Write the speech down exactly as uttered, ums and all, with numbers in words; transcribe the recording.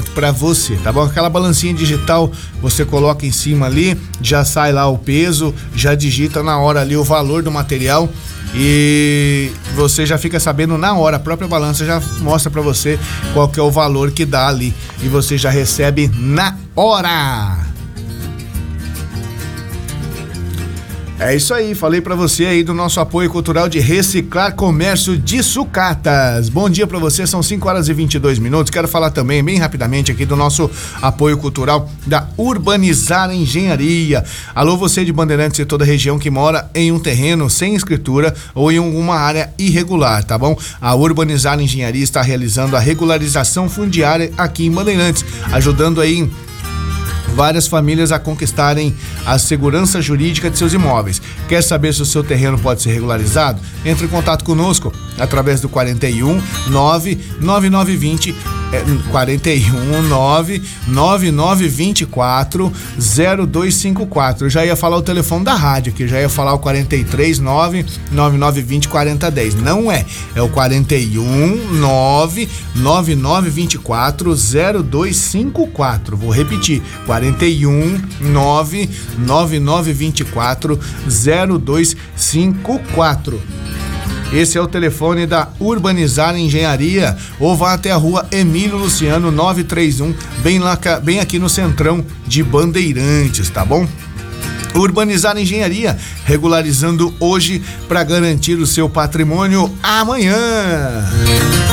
direto para você, tá bom? Aquela balancinha digital, você coloca em cima ali, já sai lá o peso, já digita na hora ali o valor do material e você já fica sabendo na hora, a própria balança já mostra para você qual que é o valor que dá ali e você já recebe na hora. É isso aí, falei pra você aí do nosso apoio cultural de Reciclar Comércio de Sucatas. Bom dia pra você, são cinco horas e vinte e dois minutos. Quero falar também, bem rapidamente, aqui do nosso apoio cultural da Urbanizar Engenharia. Alô, você de Bandeirantes e toda a região que mora em um terreno sem escritura ou em alguma área irregular, tá bom? A Urbanizar Engenharia está realizando a regularização fundiária aqui em Bandeirantes, ajudando aí várias famílias a conquistarem a segurança jurídica de seus imóveis. Quer saber se o seu terreno pode ser regularizado? Entre em contato conosco através do quarenta e um nove nove nove vinte quarenta e um nove nove nove vinte e quatro zero dois cinco quatro. Eu já ia falar o telefone da rádio aqui, já ia falar o quarenta e três nove nove nove vinte quarenta dez. Não é, é o quarenta e um nove nove nove vinte e quatro zero dois cinco quatro. Vou repetir, quarenta e um nove nove nove vinte e quatro zero dois cinco quatro. Esse é o telefone da Urbanizar Engenharia, ou vá até a rua Emílio Luciano novecentos e trinta e um, bem, lá, bem aqui no centrão de Bandeirantes, tá bom? Urbanizar Engenharia, regularizando hoje para garantir o seu patrimônio amanhã.